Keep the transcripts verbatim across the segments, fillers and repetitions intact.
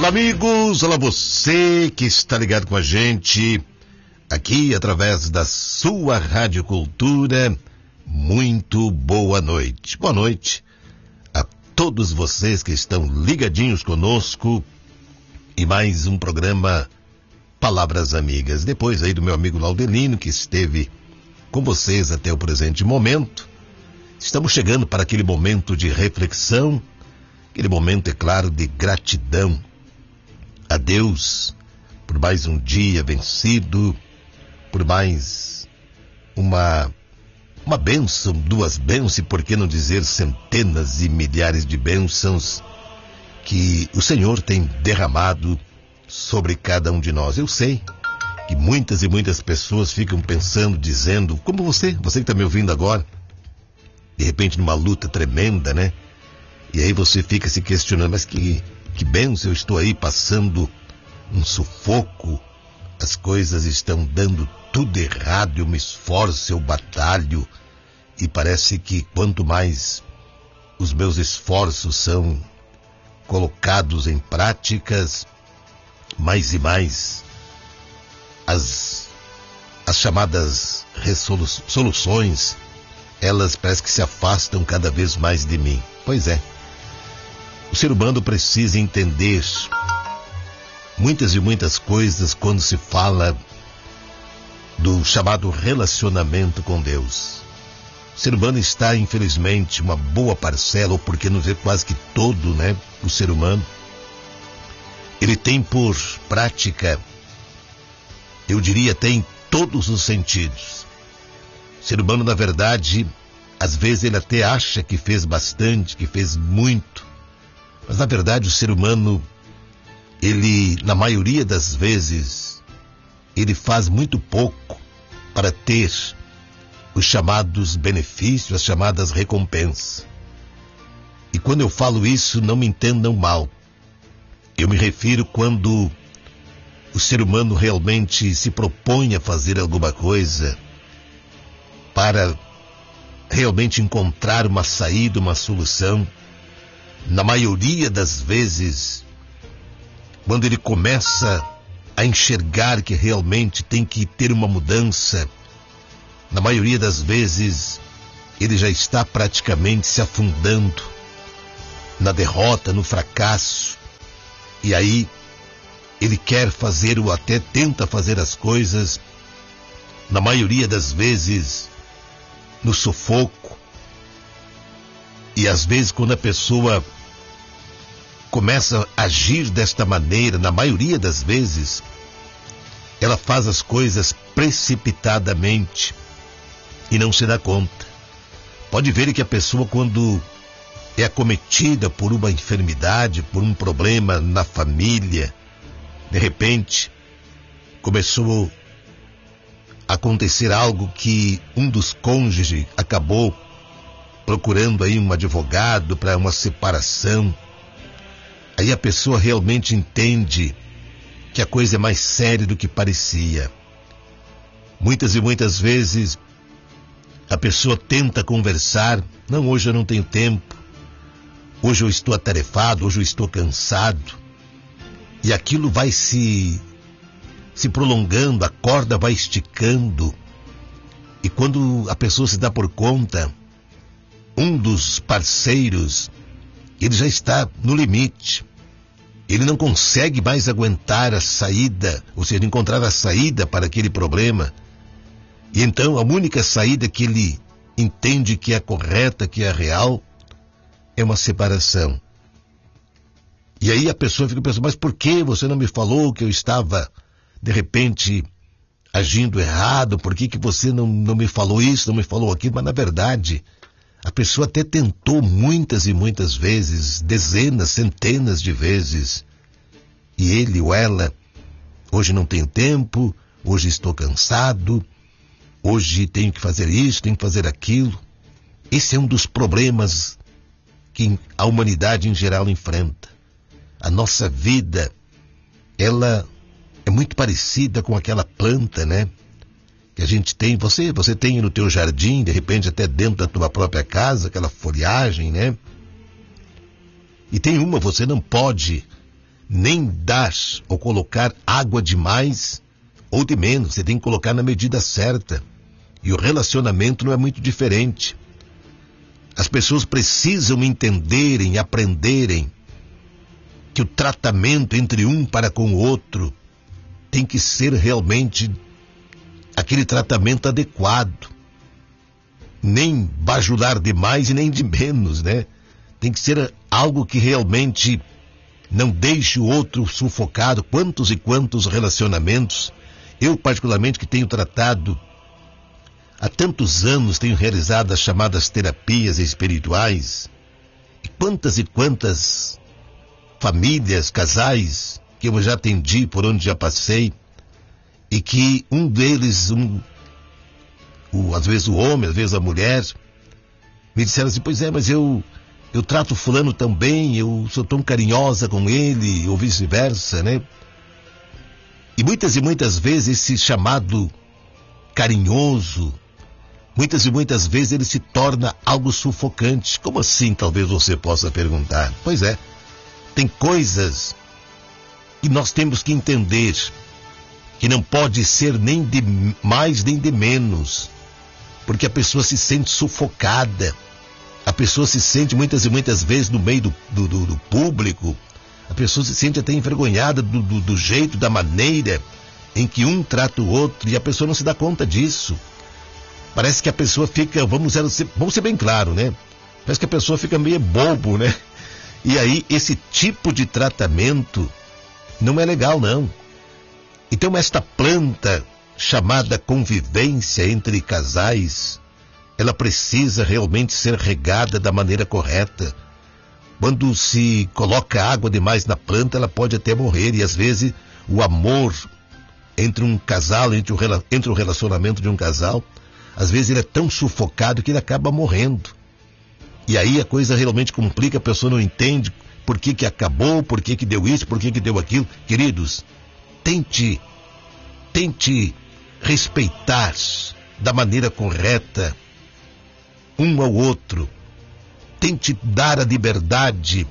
Olá, amigos, olá você que está ligado com a gente aqui através da sua Rádio Cultura. Muito boa noite. Boa noite a todos vocês que estão ligadinhos conosco e mais um programa Palavras Amigas. Depois aí do meu amigo Laudelino, que esteve com vocês até o presente momento, estamos chegando para aquele momento de reflexão, aquele momento, é claro, de gratidão a Deus por mais um dia vencido, por mais uma, uma bênção, duas bênçãos, e por que não dizer centenas e milhares de bênçãos que o Senhor tem derramado sobre cada um de nós. Eu sei que muitas e muitas pessoas ficam pensando, dizendo, como você, você que está me ouvindo agora, de repente numa luta tremenda, né? E aí você fica se questionando, mas que, que bênção, eu estou aí passando um sufoco, as coisas estão dando tudo errado, eu me esforço, eu batalho, e parece que quanto mais os meus esforços são colocados em práticas, mais e mais as, as chamadas resolu- soluções, elas parece que se afastam cada vez mais de mim. Pois é, o ser humano precisa entender muitas e muitas coisas quando se fala do chamado relacionamento com Deus. O ser humano está, infelizmente, uma boa parcela, ou por que não dizer quase que todo, né, o ser humano, ele tem por prática, eu diria até em todos os sentidos. O ser humano, na verdade, às vezes ele até acha que fez bastante, que fez muito, mas na verdade o ser humano, ele, na maioria das vezes, ele faz muito pouco para ter os chamados benefícios, as chamadas recompensas. E quando eu falo isso, não me entendam mal. Eu me refiro quando o ser humano realmente se propõe a fazer alguma coisa para realmente encontrar uma saída, uma solução. Na maioria das vezes, quando ele começa a enxergar que realmente tem que ter uma mudança, na maioria das vezes, ele já está praticamente se afundando na derrota, no fracasso. E aí, ele quer fazer ou até tenta fazer as coisas, na maioria das vezes, no sufoco. E às vezes, quando a pessoa começa a agir desta maneira, na maioria das vezes, ela faz as coisas precipitadamente e não se dá conta. Pode ver que a pessoa, quando é acometida por uma enfermidade, por um problema na família, de repente começou a acontecer algo que um dos cônjuges acabou procurando aí um advogado para uma separação. Aí a pessoa realmente entende que a coisa é mais séria do que parecia. Muitas e muitas vezes a pessoa tenta conversar, não, hoje eu não tenho tempo, hoje eu estou atarefado, hoje eu estou cansado. E aquilo vai se, se prolongando, a corda vai esticando. E quando a pessoa se dá por conta, um dos parceiros, ele já está no limite. Ele não consegue mais aguentar a saída, ou seja, encontrar a saída para aquele problema. E então a única saída que ele entende que é correta, que é real, é uma separação. E aí a pessoa fica pensando, mas por que você não me falou que eu estava, de repente, agindo errado? Por que que você não, não me falou isso, não me falou aquilo? Mas na verdade, a pessoa até tentou muitas e muitas vezes, dezenas, centenas de vezes. E ele ou ela, hoje não tenho tempo, hoje estou cansado, hoje tenho que fazer isso, tenho que fazer aquilo. Esse é um dos problemas que a humanidade em geral enfrenta. A nossa vida, ela é muito parecida com aquela planta, né? Que a gente tem, você, você tem no teu jardim, de repente até dentro da tua própria casa, aquela folhagem, né? E tem uma, você não pode nem dar ou colocar água demais ou de menos. Você tem que colocar na medida certa. E o relacionamento não é muito diferente. As pessoas precisam entenderem, aprenderem que o tratamento entre um para com o outro tem que ser realmente aquele tratamento adequado. Nem bajular demais e nem de menos, né? Tem que ser algo que realmente não deixe o outro sufocado. Quantos e quantos relacionamentos, eu particularmente que tenho tratado há tantos anos, tenho realizado as chamadas terapias espirituais, e quantas e quantas famílias, casais que eu já atendi, por onde já passei, e que um deles, um, o, às vezes o homem, às vezes a mulher, me disseram assim, pois é, mas eu, eu trato fulano tão bem, eu sou tão carinhosa com ele, ou vice-versa, né? E muitas e muitas vezes esse chamado carinhoso, muitas e muitas vezes ele se torna algo sufocante. Como assim, talvez você possa perguntar? Pois é, tem coisas que nós temos que entender, que não pode ser nem de mais nem de menos, porque a pessoa se sente sufocada, a pessoa se sente muitas e muitas vezes no meio do, do, do, do público, a pessoa se sente até envergonhada do, do, do jeito, da maneira em que um trata o outro, e a pessoa não se dá conta disso. Parece que a pessoa fica, vamos ser, vamos ser bem claro, né? Parece que a pessoa fica meio bobo, né? E aí, esse tipo de tratamento não é legal, não. Então, esta planta chamada convivência entre casais, ela precisa realmente ser regada da maneira correta. Quando se coloca água demais na planta, ela pode até morrer, e às vezes o amor entre um casal, entre o, entre o relacionamento de um casal, às vezes ele é tão sufocado que ele acaba morrendo. E aí a coisa realmente complica, a pessoa não entende por que que acabou, por que que deu isso, por que que deu aquilo. Queridos, tente, tente respeitar da maneira correta um ao outro. Tente dar a liberdade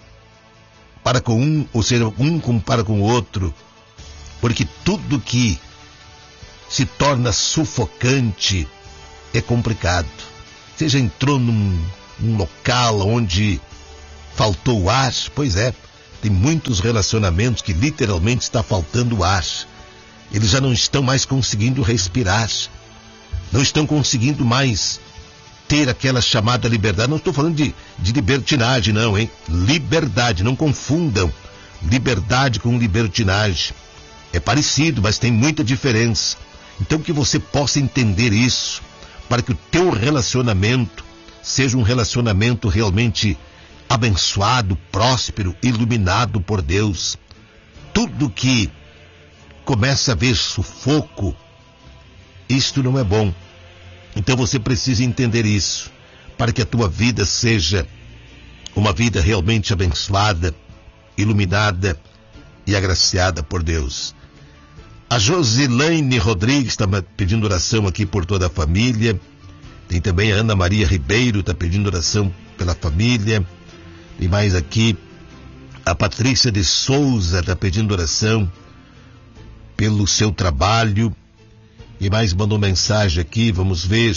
para com um, ou seja, um com, para com o outro, porque tudo que se torna sufocante é complicado. Você já entrou num, num local onde faltou ar? Pois é, tem muitos relacionamentos que literalmente está faltando ar. Eles já não estão mais conseguindo respirar, não estão conseguindo mais ter aquela chamada liberdade. Não estou falando de, de libertinagem, não, hein? Liberdade, não confundam liberdade com libertinagem. É parecido, mas tem muita diferença. Então que você possa entender isso, para que o teu relacionamento seja um relacionamento realmente abençoado, próspero, iluminado por Deus. Tudo que começa a ver sufoco, isto não é bom. Então você precisa entender isso, para que a tua vida seja uma vida realmente abençoada, iluminada e agraciada por Deus. A Josilaine Rodrigues está pedindo oração aqui por toda a família. Tem também a Ana Maria Ribeiro, está pedindo oração pela família. Tem mais aqui a Patrícia de Souza, está pedindo oração pelo seu trabalho. E mais mandou mensagem aqui, vamos ver.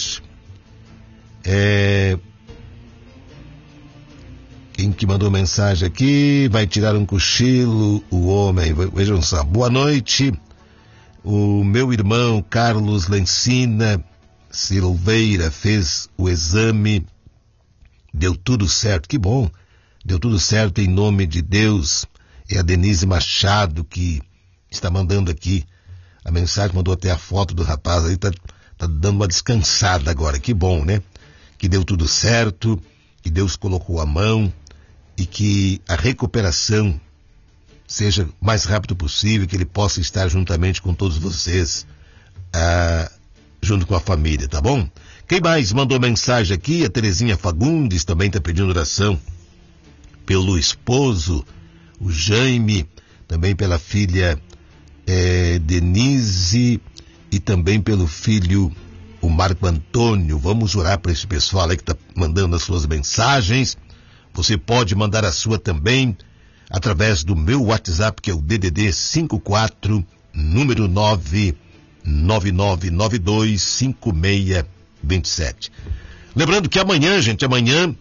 É... Quem que mandou mensagem aqui? Vai tirar um cochilo, o homem. Vejam só. Boa noite. O meu irmão Carlos Lencina Silveira fez o exame. Deu tudo certo. Que bom. Deu tudo certo em nome de Deus. É a Denise Machado que está mandando aqui a mensagem, mandou até a foto do rapaz aí, tá, tá dando uma descansada agora. Que bom, né? Que deu tudo certo, que Deus colocou a mão e que a recuperação seja o mais rápido possível, que ele possa estar juntamente com todos vocês, ah, junto com a família, tá bom? Quem mais mandou mensagem aqui? A Terezinha Fagundes também está pedindo oração pelo esposo, o Jaime, também pela filha É, Denise e também pelo filho, o Marco Antônio. Vamos orar para esse pessoal aí que está mandando as suas mensagens. Você pode mandar a sua também através do meu WhatsApp, que é o D D D cinco quatro, número nove nove nove nove dois cinco seis dois sete. Lembrando que amanhã, gente, amanhã,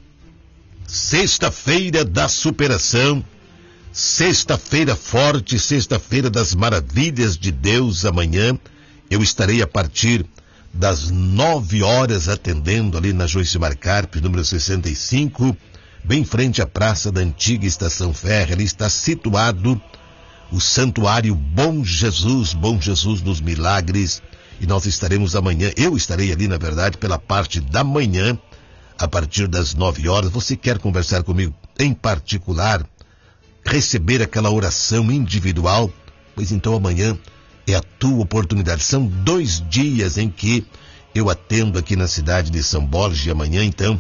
sexta-feira da superação, sexta-feira forte, sexta-feira das maravilhas de Deus. Amanhã eu estarei a partir das nove horas atendendo ali na Joyce Marcarpe, número sessenta e cinco, bem em frente à praça da antiga estação férrea. Ali está situado o santuário Bom Jesus, Bom Jesus dos Milagres, e nós estaremos amanhã, eu estarei ali na verdade pela parte da manhã, a partir das nove horas. Você quer conversar comigo em particular, receber aquela oração individual? Pois então amanhã é a tua oportunidade. São dois dias em que eu atendo aqui na cidade de São Borja. E amanhã, então,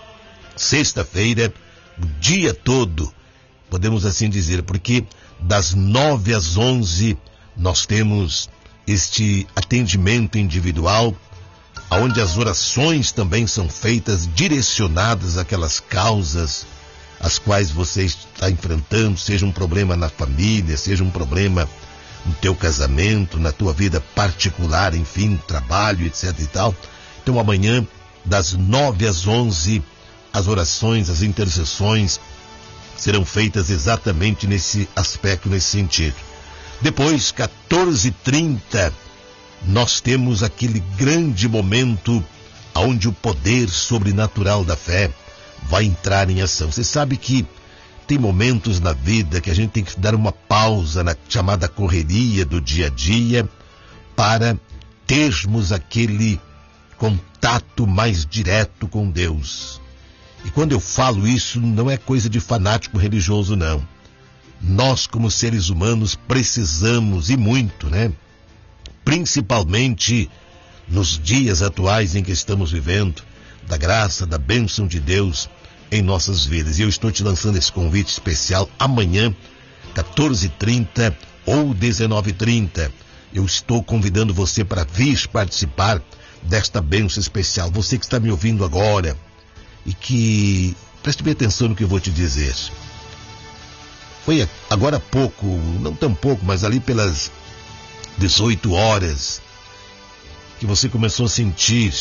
sexta-feira, o dia todo, podemos assim dizer, porque das nove às onze nós temos este atendimento individual, onde as orações também são feitas, direcionadas àquelas causas as quais você está enfrentando, seja um problema na família, seja um problema no teu casamento, na tua vida particular, enfim, trabalho, etc e tal. Então amanhã, das nove às onze, as orações, as intercessões serão feitas exatamente nesse aspecto, nesse sentido. Depois, quatorze e trinta, nós temos aquele grande momento onde o poder sobrenatural da fé vai entrar em ação. Você sabe que tem momentos na vida que a gente tem que dar uma pausa na chamada correria do dia a dia para termos aquele contato mais direto com Deus. E quando eu falo isso, não é coisa de fanático religioso, não. Nós, como seres humanos, precisamos, e muito, né? Principalmente nos dias atuais em que estamos vivendo, da graça, da bênção de Deus em nossas vidas. E eu estou te lançando esse convite especial amanhã, quatorze e trinta ou dezenove e trinta. Eu estou convidando você para vir participar desta bênção especial. Você que está me ouvindo agora e que preste bem atenção no que eu vou te dizer. Foi agora há pouco, não tão pouco, mas ali pelas dezoito horas, que você começou a sentir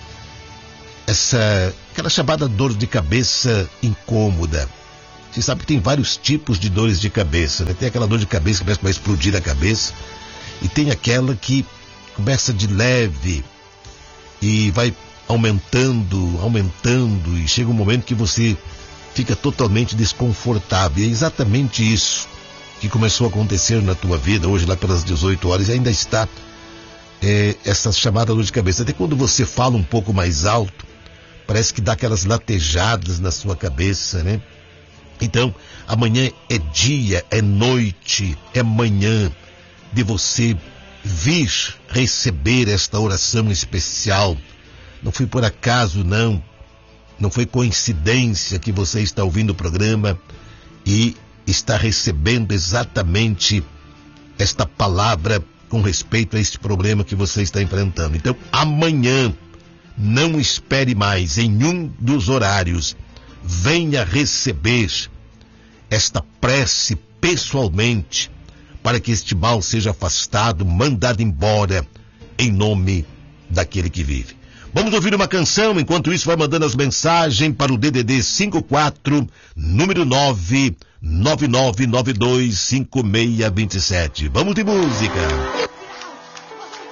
essa, aquela chamada dor de cabeça incômoda. Você sabe que tem vários tipos de dores de cabeça, né? Tem aquela dor de cabeça que parece que vai explodir a cabeça, e tem aquela que começa de leve e vai aumentando, aumentando, e chega um momento que você fica totalmente desconfortável. E é exatamente isso que começou a acontecer na tua vida hoje, lá pelas dezoito horas, e ainda está é, essa chamada dor de cabeça. Até quando você fala um pouco mais alto, parece que dá aquelas latejadas na sua cabeça, né? Então, amanhã é dia, é noite, é manhã de você vir receber esta oração especial. Não foi por acaso, não. Não foi coincidência que você está ouvindo o programa e está recebendo exatamente esta palavra com respeito a este problema que você está enfrentando. Então, amanhã, não espere mais em um dos horários. Venha receber esta prece pessoalmente, para que este mal seja afastado, mandado embora, em nome daquele que vive. Vamos ouvir uma canção, enquanto isso vai mandando as mensagens para o D D D cinco quatro, número nove nove nove nove dois cinco seis dois sete. Vamos de música!